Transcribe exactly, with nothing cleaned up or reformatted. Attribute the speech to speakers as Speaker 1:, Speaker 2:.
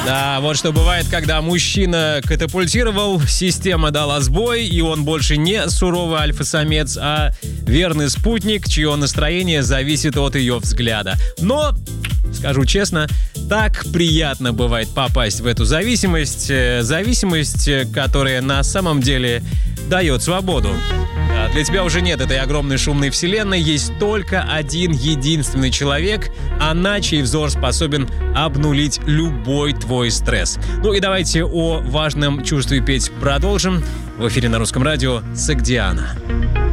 Speaker 1: Да, вот что бывает, когда мужчина катапультировал, система дала сбой, и он больше не суровый альфа-самец, а верный спутник, чье настроение зависит от ее взгляда. Но, скажу честно, так приятно бывает попасть в эту зависимость, зависимость, которая на самом деле дает свободу. А для тебя уже нет этой огромной шумной вселенной, есть только один единственный человек, она, чей взор способен обнулить любой твой стресс. Ну и давайте о важном чувстве петь продолжим. В эфире на Русском радио Согдиана.